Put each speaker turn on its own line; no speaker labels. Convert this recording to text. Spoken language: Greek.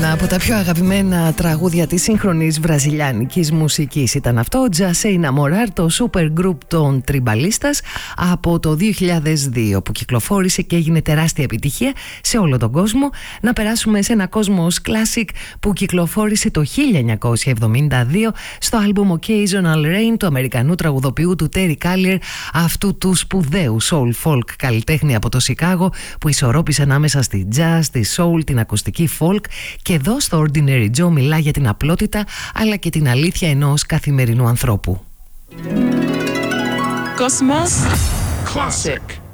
Ένα από τα πιο αγαπημένα τραγούδια της σύγχρονης βραζιλιάνικης μουσικής ήταν αυτό, Já Sei Namorar, το super group των Τριμπαλίστας από το 2002 που κυκλοφόρησε και έγινε τεράστια επιτυχία σε όλο τον κόσμο. Να περάσουμε σε ένα Cosmos Classic που κυκλοφόρησε το 1972 στο άλμπουμ Occasional Rain του Αμερικανού τραγουδοποιού του Terry Callier, αυτού του σπουδαίου soul folk καλλιτέχνη από το Σικάγο που ισορρόπησε ανάμεσα στη jazz, τη soul, την ακουστική folk, και εδώ στο Ordinary Joe μιλά για την απλότητα αλλά και την αλήθεια ενός καθημερινού ανθρώπου.
Cosmos Classic.